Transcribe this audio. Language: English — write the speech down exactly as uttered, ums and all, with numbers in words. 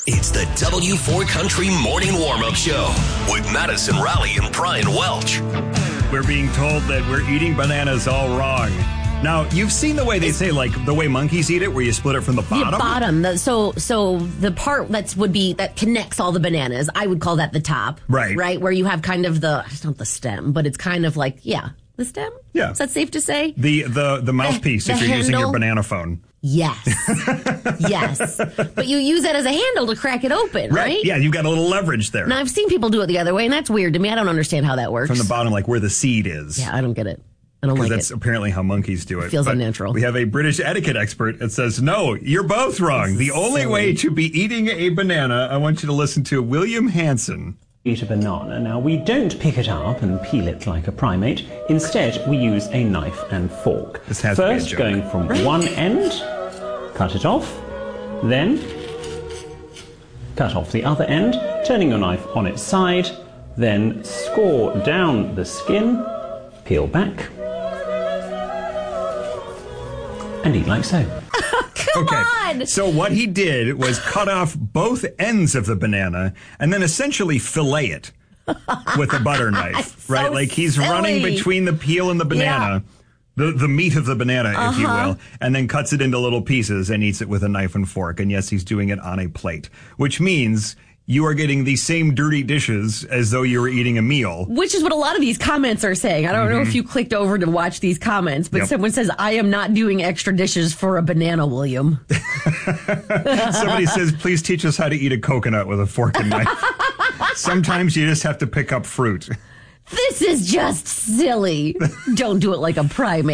It's the W four Country Morning Warm-Up Show with Madison Raleigh and Brian Welch. We're being told that we're eating bananas all wrong. Now, you've seen the way they say, like, the way monkeys eat it, where you split it from the bottom? The bottom. The, so so the part that's would be, that connects all the bananas, I would call that the top. Right. Right, where you have kind of the, it's not the stem, but it's kind of like, yeah, the stem? Yeah. Is that safe to say? The the, the mouthpiece, The- if the you're using your handle? banana phone. Yes. Yes. But you use that as a handle to crack it open, right? Yeah, you've got a little leverage there. Now, I've seen people do it the other way, and that's weird to me. I don't understand how that works. From the bottom, like where the seed is. Yeah, I don't get it. I don't Because like that's it. apparently how monkeys do it. Feels But unnatural. We have a British etiquette expert that says, no, you're both wrong. The only silly. way to be eating a banana, I want you to listen to William Hanson. Eat a banana. Now, we don't pick it up and peel it like a primate. Instead, we use a knife and fork. This has to be a First, joke. going from one end, cut it off, then cut off the other end, turning your knife on its side, then score down the skin, peel back, and eat like so. Come Okay. on! So what he did was cut off both ends of the banana and then essentially fillet it with a butter knife, So right? Like he's running silly. between the peel and the banana, the, the meat of the banana, Uh-huh. if you will, and then cuts it into little pieces and eats it with a knife and fork. And yes, he's doing it on a plate, which means you are getting the same dirty dishes as though you were eating a meal. Which is what a lot of these comments are saying. I don't know if you clicked over to watch these comments, but Yep. someone says, I am not doing extra dishes for a banana, William. Somebody says, please teach us how to eat a coconut with a fork and knife. Sometimes you just have to pick up fruit. This is just silly. Don't do it like a primate.